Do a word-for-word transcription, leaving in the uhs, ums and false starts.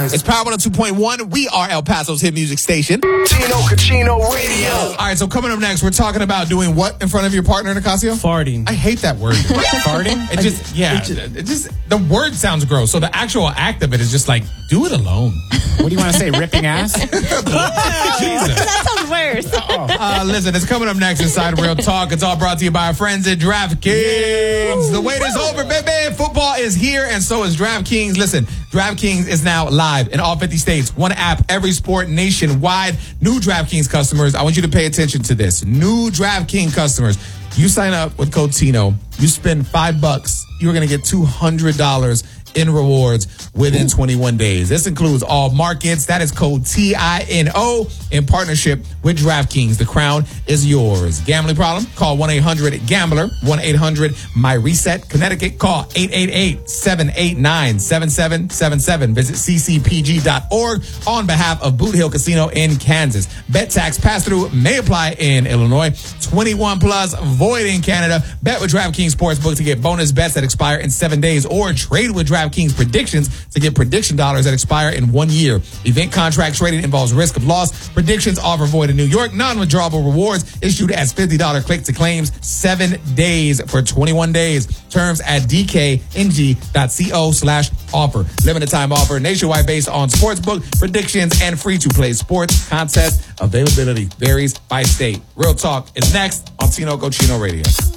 It's Power one oh two point one. We are El Paso's hit music station. Tino Cucino Radio. All right, so coming up next, we're talking about doing what in front of your partner, Nicasio? Farting. I hate that word. Farting? It just, yeah, it just, it just, the word sounds gross. So the actual act of it is just like, do it alone. What do you want to say, ripping ass? Jesus. That sounds worse. Uh, listen, it's coming up next inside Real Talk. It's all brought to you by our friends at DraftKings. The wait is over, baby. Football is here, and so is DraftKings. Listen, DraftKings is now live in all fifty states. One app, every sport nationwide. New DraftKings customers, I want you to pay attention to this. New DraftKings customers, you sign up with code Tino. You spend five bucks. You're going to get two hundred dollars in rewards within twenty-one days. This includes all markets. That is code T I N O in partnership with DraftKings. The crown is yours. Gambling problem? Call one eight hundred gambler, one eight hundred my reset. Connecticut, call eight eight eight, seven eight nine, seven seven seven seven. Visit c c p g dot org on behalf of Boot Hill Casino in Kansas. Bet tax pass-through may apply in Illinois. twenty-one plus, void in Canada. Bet with DraftKings Sportsbook to get bonus bets that expire in seven days or trade with DraftKings predictions to get prediction dollars that expire in one year. Event contract trading involves risk of loss. Predictions offer void in New York. Non-withdrawable rewards issued as fifty dollars click to claims. Seven days for twenty-one days. Terms at d k n g dot co slash offer. Limited time offer nationwide based on sportsbook predictions and free to play sports contest. Availability varies by state. Real Talk is next on Tino Cucino Radio.